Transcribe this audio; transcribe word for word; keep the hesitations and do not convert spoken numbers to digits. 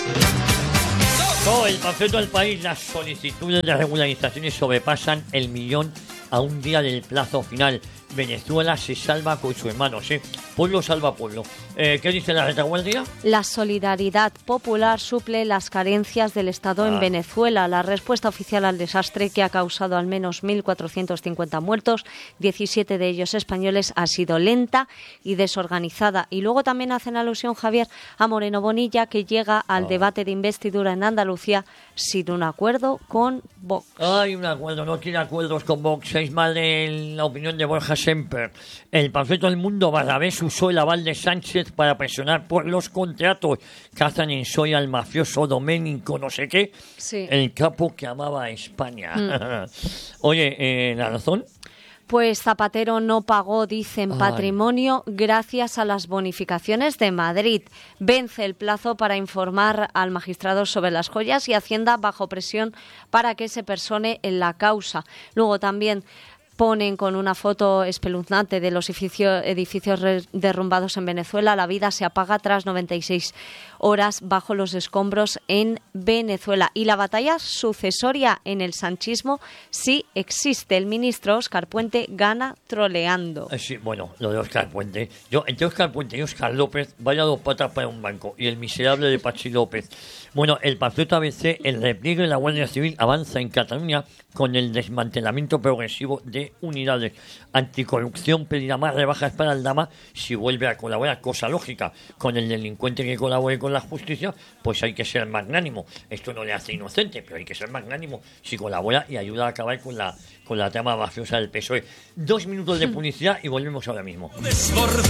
Todo el panfleto del país, las solicitudes de regularizaciones sobrepasan el millón a un día del plazo final. Venezuela se salva con sus manos, ¿eh? Pueblo salva pueblo. Eh, ¿Qué dice la retaguardia? La solidaridad popular suple las carencias del Estado ah. en Venezuela. La respuesta oficial al desastre, que ha causado al menos mil cuatrocientos cincuenta muertos, diecisiete de ellos españoles, ha sido lenta y desorganizada. Y luego también hacen alusión, Javier, a Moreno Bonilla, que llega al ah. debate de investidura en Andalucía sin un acuerdo con Vox. Hay un acuerdo, no tiene acuerdos con Vox. Es mal de la opinión de Borja Semper. El panfleto del Mundo, Barrabés usó el aval de Sánchez para presionar por los contratos. Cazan en soya al mafioso Doménico no sé qué, sí. el capo que amaba a España. Mm. Oye, eh, ¿la razón? Pues Zapatero no pagó, dicen, Ay. patrimonio gracias a las bonificaciones de Madrid. Vence el plazo para informar al magistrado sobre las joyas y Hacienda bajo presión para que se persone en la causa. Luego también ponen con una foto espeluznante de los edificios, edificios derrumbados en Venezuela. La vida se apaga tras noventa y seis horas bajo los escombros en Venezuela. Y la batalla sucesoria en el sanchismo sí existe. El ministro Óscar Puente gana troleando. Sí, bueno, lo de Óscar Puente. Yo, entre Óscar Puente y Óscar López, vaya dos patas para un banco. Y el miserable de Pachi López. Bueno, el panfleto A B C, el repliegue de la Guardia Civil avanza en Cataluña con el desmantelamiento progresivo de unidades. Anticorrupción pedirá más rebajas para el Dama si vuelve a colaborar, cosa lógica. Con el delincuente que colabore con la justicia, pues hay que ser magnánimo. Esto no le hace inocente, pero hay que ser magnánimo si colabora y ayuda a acabar con la, con la trama mafiosa del P S O E. Dos minutos de publicidad y volvemos ahora mismo.